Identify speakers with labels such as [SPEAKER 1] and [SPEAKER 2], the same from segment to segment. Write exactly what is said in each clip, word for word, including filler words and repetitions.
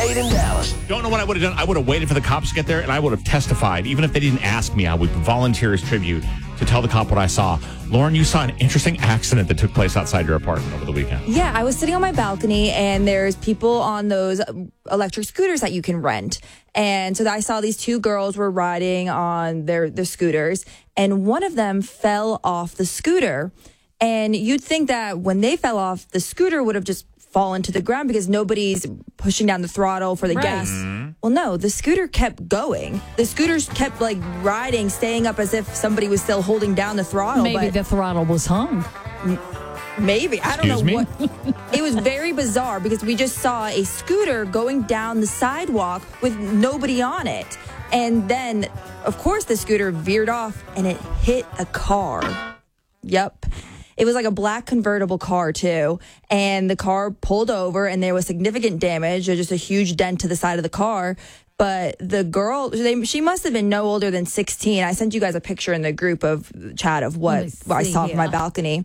[SPEAKER 1] Wade and Dallas.
[SPEAKER 2] Don't know what I would have done. I would have waited for the cops to get there, and I would have testified. Even if they didn't ask me, I would volunteer as tribute to tell the cop what I saw. Lauren, you saw an interesting accident that took place outside your apartment over the weekend.
[SPEAKER 3] Yeah, I was sitting on my balcony, and there's people on those electric scooters that you can rent. And so I saw these two girls were riding on their, their scooters, and one of them fell off the scooter. And you'd think that when they fell off, the scooter would have just fallen to the ground because nobody's pushing down the throttle for the
[SPEAKER 4] Right.
[SPEAKER 3] gas.
[SPEAKER 2] Mm-hmm.
[SPEAKER 3] Well, no, the scooter kept going. The scooters kept like riding, staying up as if somebody was still holding down the throttle.
[SPEAKER 4] Maybe
[SPEAKER 3] but
[SPEAKER 4] the throttle was hung.
[SPEAKER 3] maybe. I don't
[SPEAKER 2] Excuse
[SPEAKER 3] know
[SPEAKER 2] me?
[SPEAKER 3] what. It was very bizarre because we just saw a scooter going down the sidewalk with nobody on it. And then, of course, the scooter veered off and it hit a car. Yep. It was like a black convertible car, too. And the car pulled over and there was significant damage, just a huge dent to the side of the car. But the girl, they, she must have been no older than sixteen. I sent you guys a picture in the group of chat of what,
[SPEAKER 4] Let me
[SPEAKER 3] what I
[SPEAKER 4] see
[SPEAKER 3] saw from my
[SPEAKER 4] here.
[SPEAKER 3] balcony.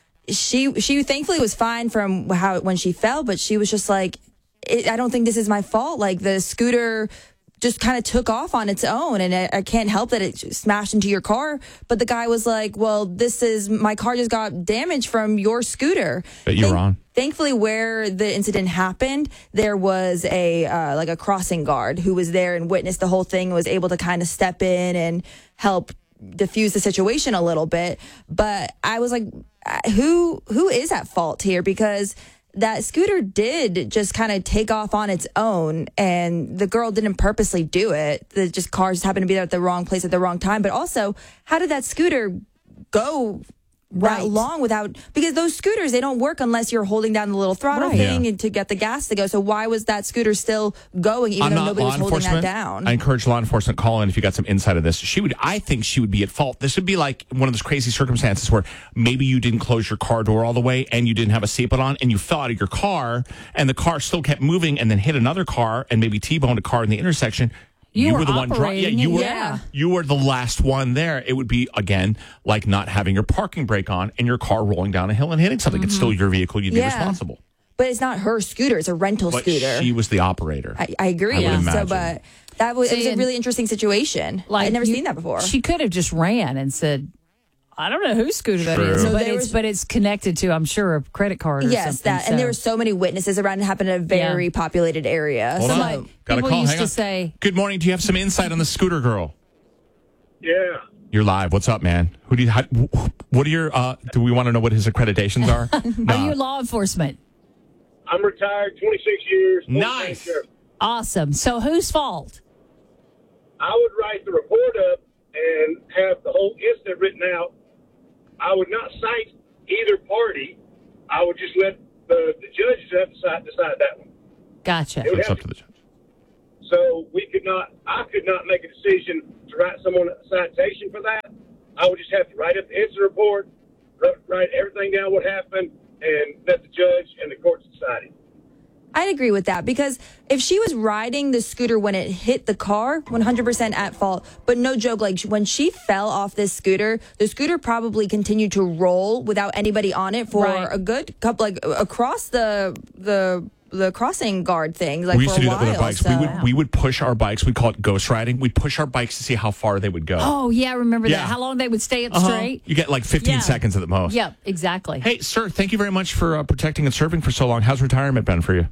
[SPEAKER 3] She she thankfully was fine from how when she fell, but she was just like, it, I don't think this is my fault. Like the scooter just kind of took off on its own, and I, I can't help that it smashed into your car. But the guy was like, well, this is my car just got damaged from your scooter.
[SPEAKER 2] But you're wrong.
[SPEAKER 3] Thankfully, where the incident happened, there was a uh, like a crossing guard who was there and witnessed the whole thing and was able to kind of step in and help diffuse the situation a little bit. But I was like, who who is at fault here? Because that scooter did just kind of take off on its own, and the girl didn't purposely do it. The just cars happened to be there at the wrong place at the wrong time. But also, how did that scooter go
[SPEAKER 4] Right.
[SPEAKER 3] that long without, because those scooters, they don't work unless you're holding down the little throttle
[SPEAKER 4] Right.
[SPEAKER 3] thing
[SPEAKER 2] Yeah.
[SPEAKER 3] and to get the gas to go. So why was that scooter still going even
[SPEAKER 2] I'm
[SPEAKER 3] though
[SPEAKER 2] not
[SPEAKER 3] nobody
[SPEAKER 2] law
[SPEAKER 3] was holding that
[SPEAKER 2] enforcement.
[SPEAKER 3] down?
[SPEAKER 2] I encourage law enforcement call in if you got some insight of this. She would, I think she would be at fault. This would be like one of those crazy circumstances where maybe you didn't close your car door all the way and you didn't have a seatbelt on and you fell out of your car and the car still kept moving and then hit another car and maybe T-boned a car in the intersection.
[SPEAKER 4] You were
[SPEAKER 2] the one driving. Yeah,
[SPEAKER 4] operating
[SPEAKER 2] you
[SPEAKER 4] it,
[SPEAKER 2] were.
[SPEAKER 4] yeah.
[SPEAKER 2] You were the last one there. It would be again like not having your parking brake on and your car rolling down a hill and hitting something. It's still your vehicle. You'd be
[SPEAKER 3] Yeah.
[SPEAKER 2] responsible.
[SPEAKER 3] But it's not her scooter; it's a rental
[SPEAKER 2] But
[SPEAKER 3] scooter.
[SPEAKER 2] she was the operator.
[SPEAKER 3] I, I agree.
[SPEAKER 2] I would
[SPEAKER 3] so,
[SPEAKER 2] imagine.
[SPEAKER 3] but that was, it was
[SPEAKER 4] See,
[SPEAKER 3] a
[SPEAKER 4] and-
[SPEAKER 3] really interesting situation.
[SPEAKER 4] Like
[SPEAKER 3] I'd never
[SPEAKER 4] you-
[SPEAKER 3] seen that before.
[SPEAKER 4] She could have just ran and said, I don't know whose scooter that
[SPEAKER 2] True.
[SPEAKER 4] is,
[SPEAKER 2] So
[SPEAKER 4] but
[SPEAKER 3] there
[SPEAKER 4] it's
[SPEAKER 3] was-
[SPEAKER 4] but it's connected to, I'm sure, a credit card or
[SPEAKER 3] yes,
[SPEAKER 4] something.
[SPEAKER 3] that, and there
[SPEAKER 4] so-
[SPEAKER 3] were so many witnesses around. It happened in a very
[SPEAKER 4] Yeah.
[SPEAKER 3] populated area.
[SPEAKER 2] Hold
[SPEAKER 3] So,
[SPEAKER 2] on. Got a
[SPEAKER 4] people
[SPEAKER 2] call.
[SPEAKER 4] used
[SPEAKER 2] Hang
[SPEAKER 4] to
[SPEAKER 2] on.
[SPEAKER 4] say,
[SPEAKER 2] Good morning. Do you have some insight on the scooter girl?
[SPEAKER 5] Yeah.
[SPEAKER 2] You're live. What's up, man? Who do you? How, what are your? Uh, do we want to know what his accreditations are?
[SPEAKER 4] are you law enforcement?
[SPEAKER 5] I'm retired, twenty-six years. full-time
[SPEAKER 2] Nice.
[SPEAKER 5] sheriff.
[SPEAKER 4] Awesome. So whose fault?
[SPEAKER 5] I would write the report up and have the whole incident written out. I would not cite either party. I would just let the, the judges have to decide, decide that one.
[SPEAKER 4] Gotcha.
[SPEAKER 5] It would
[SPEAKER 2] It's
[SPEAKER 5] have
[SPEAKER 2] up to the judge.
[SPEAKER 5] So we could not, I could not make a decision to write someone a citation for that. I would just have to write up the incident report, write- write everything down what happened, and let the judge and the courts decide it.
[SPEAKER 3] I'd agree with that because if she was riding the scooter when it hit the car, one hundred percent at fault. But no joke, like when she fell off this scooter, the scooter probably continued to roll without anybody on it for
[SPEAKER 4] Right.
[SPEAKER 3] a good couple, like across the the the crossing guard thing, like
[SPEAKER 2] we used
[SPEAKER 3] for
[SPEAKER 2] to
[SPEAKER 3] a
[SPEAKER 2] do that
[SPEAKER 3] while.
[SPEAKER 2] with our bikes.
[SPEAKER 3] so.
[SPEAKER 2] We would we would push our bikes. We call it ghost riding. We'd push our bikes to see how far they would go.
[SPEAKER 4] Oh, yeah, I remember
[SPEAKER 2] Yeah.
[SPEAKER 4] that. How long they would stay up
[SPEAKER 2] Uh-huh.
[SPEAKER 4] straight.
[SPEAKER 2] You get like fifteen
[SPEAKER 4] Yeah.
[SPEAKER 2] seconds at the most.
[SPEAKER 4] Yep, exactly.
[SPEAKER 2] Hey, sir, thank you very much for uh, protecting and serving for so long. How's retirement been for you?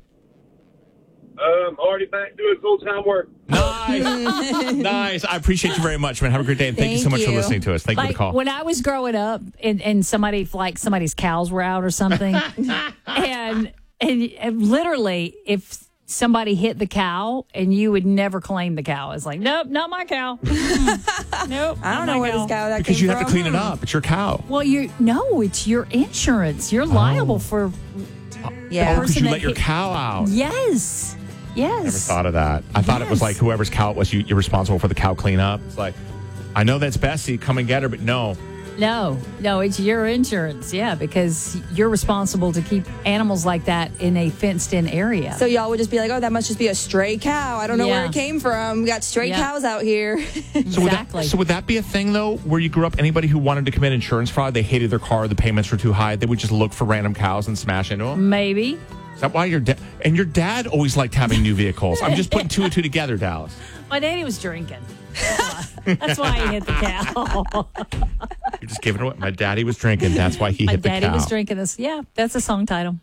[SPEAKER 5] Um, already back doing full-time work.
[SPEAKER 2] Nice. Nice. I appreciate you very much, man. Have a great day. And thank, you so
[SPEAKER 3] Thank
[SPEAKER 2] much for
[SPEAKER 3] you.
[SPEAKER 2] listening to us. Thank you for
[SPEAKER 4] Like
[SPEAKER 2] the call.
[SPEAKER 4] when I was growing up and, and somebody, like somebody's cows were out or something, and, and and literally if somebody hit the cow and you would never claim the cow. It's like, nope, not my cow. Nope.
[SPEAKER 3] I don't
[SPEAKER 4] not
[SPEAKER 3] know
[SPEAKER 4] my
[SPEAKER 3] where
[SPEAKER 4] cow.
[SPEAKER 3] this guy that
[SPEAKER 2] Because
[SPEAKER 3] came
[SPEAKER 2] you have to
[SPEAKER 3] from.
[SPEAKER 2] clean it up. It's your cow.
[SPEAKER 4] Well, you no, it's your insurance. You're liable for
[SPEAKER 3] Yeah.
[SPEAKER 2] Because you
[SPEAKER 4] that
[SPEAKER 2] let your
[SPEAKER 4] hit-
[SPEAKER 2] cow out.
[SPEAKER 4] yes, yes.
[SPEAKER 2] Never thought of that. I thought it was
[SPEAKER 4] Yes.
[SPEAKER 2] like whoever's cow it was, you, you're responsible for the cow cleanup. It's like, I know that's Bessie. Come and get her, but no.
[SPEAKER 4] No, no, it's your insurance. Yeah, because you're responsible to keep animals like that in a fenced-in area.
[SPEAKER 3] So y'all would just be like, oh, that must just be a stray cow. I don't know where
[SPEAKER 4] Yeah.
[SPEAKER 3] it came from. We got stray
[SPEAKER 4] Yeah.
[SPEAKER 3] cows out here.
[SPEAKER 2] So would, that,
[SPEAKER 4] exactly.
[SPEAKER 2] so would that be a thing, though, where you grew up, anybody who wanted to commit insurance fraud, they hated their car, the payments were too high, they would just look for random cows and smash into them?
[SPEAKER 4] Maybe.
[SPEAKER 2] Is that why your dad... And your dad always liked having new vehicles. I'm just putting two and two together, Dallas.
[SPEAKER 4] My daddy was drinking. That's why, That's why he hit the cow.
[SPEAKER 2] You're just giving it away. My daddy was drinking. That's why he
[SPEAKER 4] My
[SPEAKER 2] hit the cow.
[SPEAKER 4] My daddy was drinking this. Yeah, that's a song title.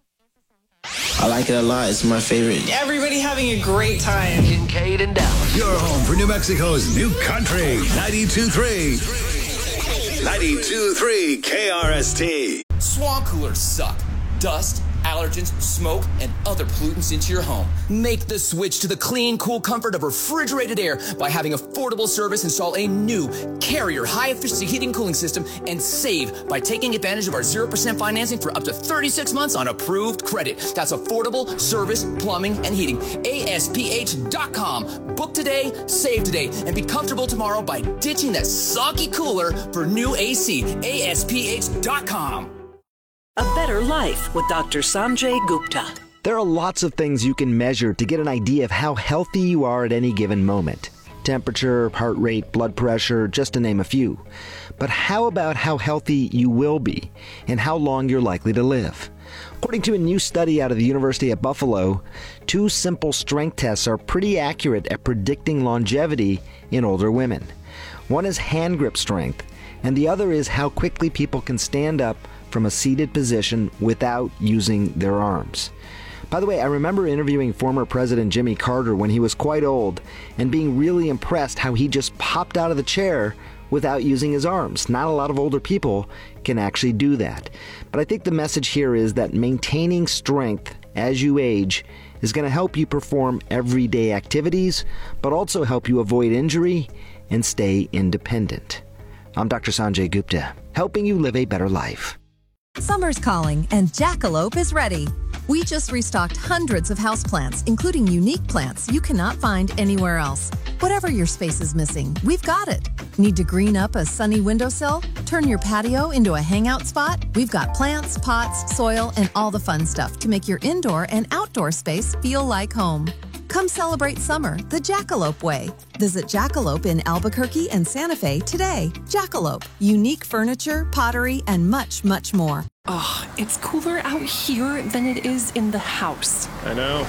[SPEAKER 1] I like it a lot. It's my favorite.
[SPEAKER 6] Everybody having a great time.
[SPEAKER 7] Kincaid and Dallas.
[SPEAKER 8] Your home for New Mexico's new country. ninety-two point three. ninety-two point three K R S T.
[SPEAKER 9] Swamp coolers suck. Dust, allergens, smoke, and other pollutants into your home. Make the switch to the clean, cool comfort of refrigerated air by having affordable service install a new Carrier high-efficiency heating and cooling system and save by taking advantage of our zero percent financing for up to thirty-six months on approved credit. That's affordable service, plumbing, and heating. A S P H dot com. Book today, save today, and be comfortable tomorrow by ditching that soggy cooler for new A C. A S P H dot com.
[SPEAKER 10] A Better Life with Doctor Sanjay Gupta.
[SPEAKER 11] There are lots of things you can measure to get an idea of how healthy you are at any given moment. Temperature, heart rate, blood pressure, just to name a few. But how about how healthy you will be and how long you're likely to live? According to a new study out of the University of Buffalo, two simple strength tests are pretty accurate at predicting longevity in older women. One is hand grip strength, and the other is how quickly people can stand up from a seated position without using their arms. By the way, I remember interviewing former President Jimmy Carter when he was quite old and being really impressed how he just popped out of the chair without using his arms. Not a lot of older people can actually do that. But I think the message here is that maintaining strength as you age is going to help you perform everyday activities, but also help you avoid injury and stay independent. I'm Doctor Sanjay Gupta, helping you live a better life.
[SPEAKER 12] Summer's calling, and Jackalope is ready. We just restocked hundreds of houseplants, including unique plants you cannot find anywhere else. Whatever your space is missing, we've got it. Need to green up a sunny windowsill? Turn your patio into a hangout spot? We've got plants, pots, soil, and all the fun stuff to make your indoor and outdoor space feel like home. Come celebrate summer the Jackalope way. Visit Jackalope in Albuquerque and Santa Fe today. Jackalope, unique furniture, pottery, and much, much more.
[SPEAKER 13] Oh, it's cooler out here than it is in the house.
[SPEAKER 14] I know.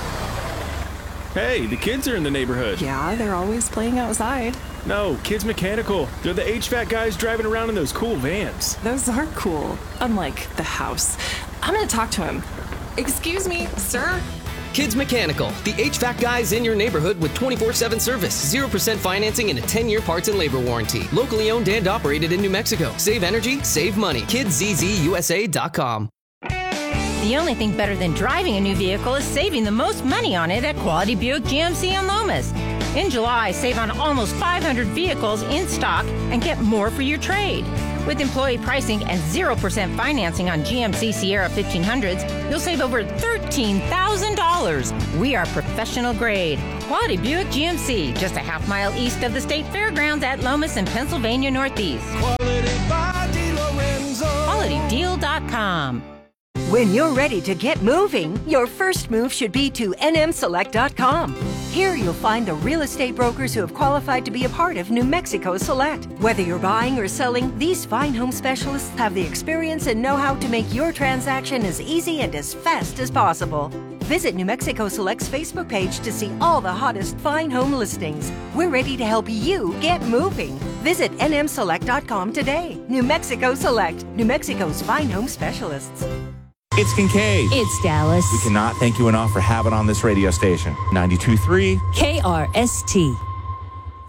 [SPEAKER 14] Hey, the kids are in the neighborhood.
[SPEAKER 13] Yeah, they're always playing outside.
[SPEAKER 14] No, Kids Mechanical. They're the H V A C guys driving around in those cool vans.
[SPEAKER 13] Those are cool, unlike the house. I'm gonna talk to him. Excuse me, sir?
[SPEAKER 15] Kids Mechanical, the H V A C guys in your neighborhood with twenty-four seven service, zero percent financing, and a ten-year parts and labor warranty. Locally owned and operated in New Mexico. Save energy, save money. kids z z u s a dot com.
[SPEAKER 16] The only thing better than driving a new vehicle is saving the most money on it at Quality Buick G M C in Lomas. In July, save on almost five hundred vehicles in stock and get more for your trade. With employee pricing and zero percent financing on G M C Sierra fifteen hundreds, you'll save over thirteen thousand dollars. We are professional grade. Quality Buick G M C, just a half mile east of the State Fairgrounds at Lomas and Pennsylvania Northeast.
[SPEAKER 17] Quality by DeLorenzo.
[SPEAKER 16] quality deal dot com.
[SPEAKER 18] When you're ready to get moving, your first move should be to N M select dot com. Here you'll find the real estate brokers who have qualified to be a part of New Mexico Select. Whether you're buying or selling, these fine home specialists have the experience and know-how to make your transaction as easy and as fast as possible. Visit New Mexico Select's Facebook page to see all the hottest fine home listings. We're ready to help you get moving. Visit N M select dot com today. New Mexico Select, New Mexico's fine home specialists.
[SPEAKER 2] It's Kincaid.
[SPEAKER 4] It's Dallas.
[SPEAKER 2] We cannot thank you enough for having on this radio station. ninety-two point three
[SPEAKER 4] K R S T.